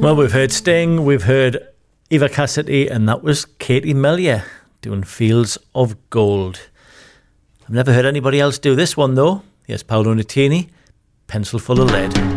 Well, we've heard Sting, we've heard Eva Cassidy, and that was Katie Mellier doing Fields of Gold. I've never heard anybody else do this one, though. Yes, Paolo Nutini, Pencil Full of Lead.